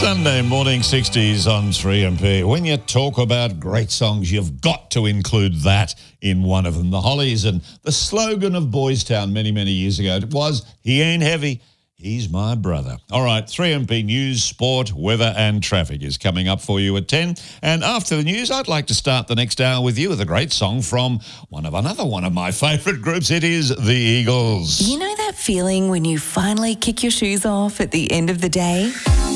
Sunday morning 60s on 3MP. When you talk about great songs, you've got to include that in one of them. The Hollies, and the slogan of Boys Town many, many years ago was, "He ain't heavy, he's my brother." All right, 3MP News, Sport, Weather and Traffic is coming up for you at 10. And after the news, I'd like to start the next hour with you with a great song from another one of my favourite groups. It is the Eagles. You know that feeling when you finally kick your shoes off at the end of the day?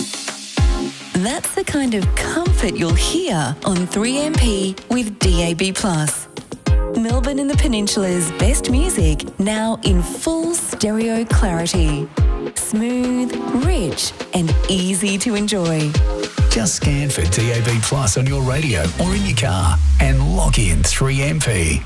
That's the kind of comfort you'll hear on 3MP with DAB+. Melbourne and the Peninsula's best music, now in full stereo clarity. Smooth, rich and easy to enjoy. Just scan for DAB+ on your radio or in your car and log in 3MP.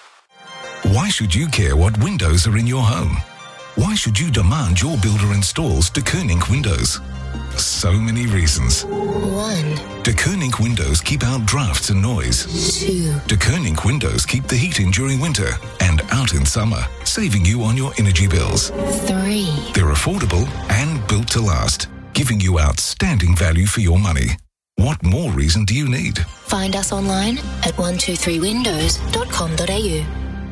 Why should you care what windows are in your home? Why should you demand your builder installs De Koning windows? So many reasons. 1. De Koning windows keep out drafts and noise. 2. De Koning windows keep the heat in during winter and out in summer, saving you on your energy bills. 3. They're affordable and built to last, giving you outstanding value for your money. What more reason do you need? Find us online at 123windows.com.au.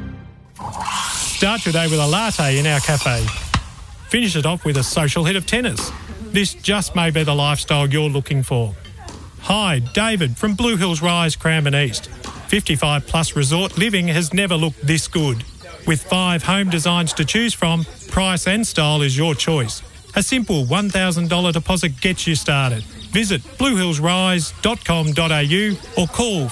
Start your day with a latte in our cafe. Finish it off with a social hit of tennis. This just may be the lifestyle you're looking for. Hi, David from Blue Hills Rise, Cranbourne East. 55 plus resort living has never looked this good. With 5 home designs to choose from, price and style is your choice. A simple $1,000 deposit gets you started. Visit bluehillsrise.com.au or call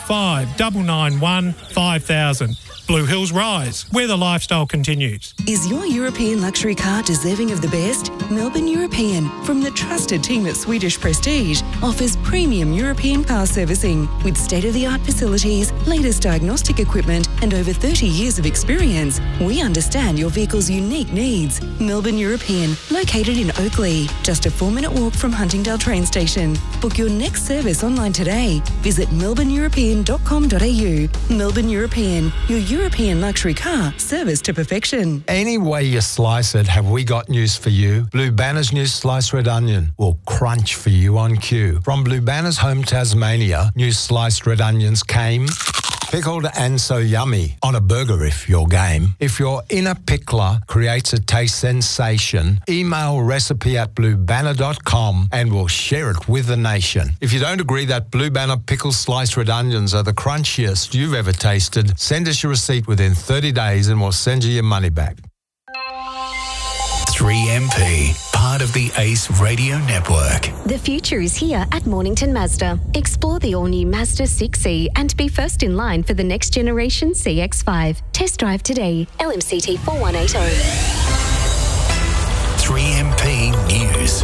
5991 5000. Blue Hills Rise, where the lifestyle continues. Is your European luxury car deserving of the best? Melbourne European, from the trusted team at Swedish Prestige, offers premium European car servicing with state-of-the-art facilities, latest diagnostic equipment and over 30 years of experience. We understand your vehicle's unique needs. Melbourne European, located in Oakley, just a 4-minute walk from Huntingdale train station. Book your next service online today. Visit melbourneeuropean.com.au. Melbourne European, your European luxury car service to perfection. Any way you slice it, have we got news for you? Blue Banner's new sliced red onion will crunch for you on cue. From Blue Banner's home Tasmania, new sliced red onions came pickled and so yummy on a burger if you're game. If your inner pickler creates a taste sensation, email recipe@bluebanner.com and we'll share it with the nation. If you don't agree that Blue Banner pickled sliced red onions are the crunchiest you've ever tasted, send us your receipt within 30 days and we'll send you your money back. 3MP, part of the ACE Radio Network. The future is here at Mornington Mazda. Explore the all-new Mazda 6e and be first in line for the next generation CX-5. Test drive today. LMCT 4180. 3MP News.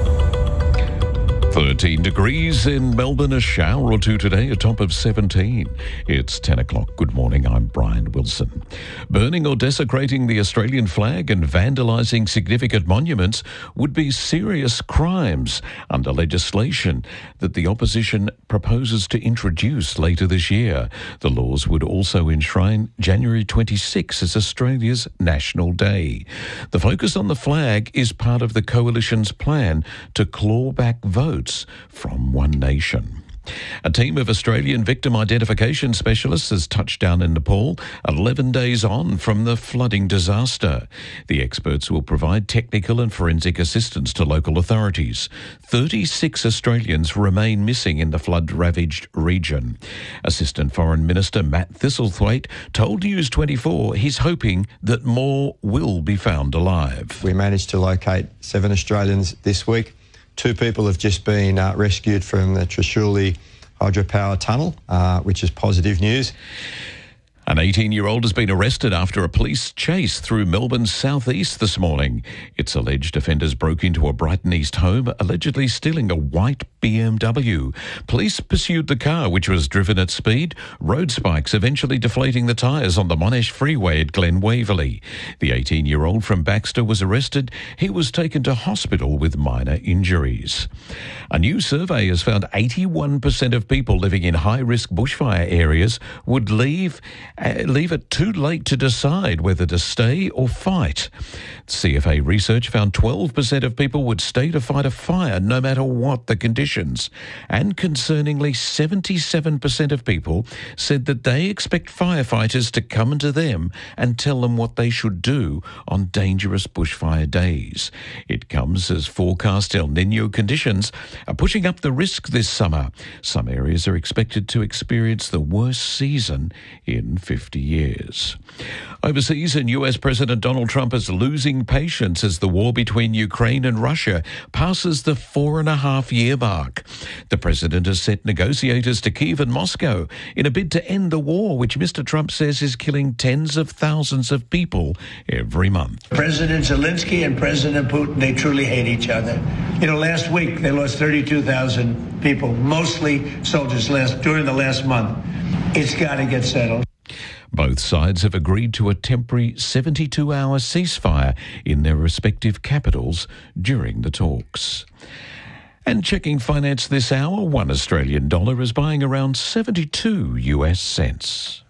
13 degrees in Melbourne, a shower or two today, a top of 17. It's 10 o'clock. Good morning, I'm Brian Wilson. Burning or desecrating the Australian flag and vandalising significant monuments would be serious crimes under legislation that the opposition proposes to introduce later this year. The laws would also enshrine January 26 as Australia's National Day. The focus on the flag is part of the Coalition's plan to claw back votes from One Nation. A team of Australian victim identification specialists has touched down in Nepal 11 days on from the flooding disaster. The experts will provide technical and forensic assistance to local authorities. 36 Australians remain missing in the flood-ravaged region. Assistant Foreign Minister Matt Thistlethwaite told News 24 he's hoping that more will be found alive. We managed to locate 7 Australians this week. 2 people have just been rescued from the Trishuli hydropower tunnel, which is positive news. An 18-year-old has been arrested after a police chase through Melbourne's southeast this morning. It's alleged offenders broke into a Brighton East home, allegedly stealing a white BMW. Police pursued the car, which was driven at speed, road spikes eventually deflating the tyres on the Monash Freeway at Glen Waverley. The 18-year-old from Baxter was arrested. He was taken to hospital with minor injuries. A new survey has found 81% of people living in high-risk bushfire areas would leave leave it too late to decide whether to stay or fight. CFA research found 12% of people would stay to fight a fire no matter what the conditions. And concerningly, 77% of people said that they expect firefighters to come to them and tell them what they should do on dangerous bushfire days. It comes as forecast El Niño conditions are pushing up the risk this summer. Some areas are expected to experience the worst season in 50 years. Overseas, and US President Donald Trump is losing patience as the war between Ukraine and Russia passes the 4.5-year mark. The president has sent negotiators to Kyiv and Moscow in a bid to end the war, which Mr. Trump says is killing tens of thousands of people every month. President Zelensky and President Putin, they truly hate each other. Last week they lost 32,000 people, mostly soldiers, during the last month. It's got to get settled. Both sides have agreed to a temporary 72-hour ceasefire in their respective capitals during the talks. And checking finance this hour, $1 Australian dollar is buying around 72 US cents.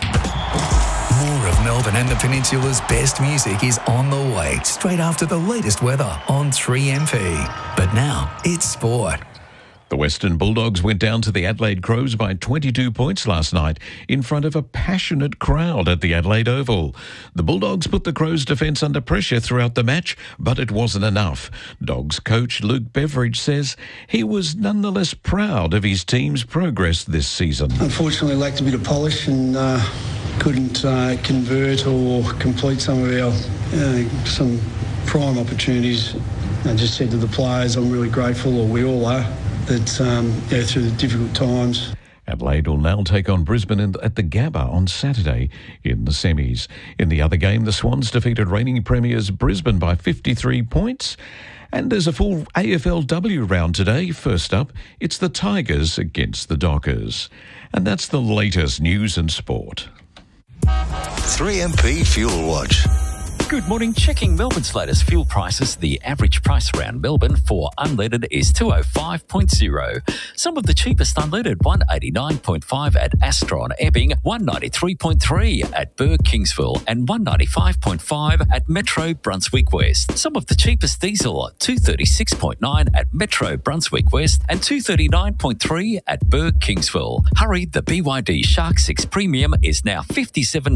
More of Melbourne and the Peninsula's best music is on the way, straight after the latest weather on 3MP. But now, it's sport. The Western Bulldogs went down to the Adelaide Crows by 22 points last night in front of a passionate crowd at the Adelaide Oval. The Bulldogs put the Crows' defence under pressure throughout the match, but it wasn't enough. Dogs coach Luke Beveridge says he was nonetheless proud of his team's progress this season. Unfortunately, lacked a bit of polish and couldn't convert or complete some of our some prime opportunities. I just said to the players, I'm really grateful, or we all are, that through the difficult times. Adelaide will now take on Brisbane at the Gabba on Saturday in the semis. In the other game, the Swans defeated reigning premiers Brisbane by 53 points. And there's a full AFLW round today. First up, it's the Tigers against the Dockers. And that's the latest news and sport. 3MP Fuel Watch. Good morning. Checking Melbourne's latest fuel prices. The average price around Melbourne for unleaded is 205.0. Some of the cheapest unleaded, 189.5 at Astron Epping, 193.3 at Burke Kingsville, and 195.5 at Metro Brunswick West. Some of the cheapest diesel, 236.9 at Metro Brunswick West and 239.3 at Burke Kingsville. Hurry, the BYD Shark 6 Premium is now $57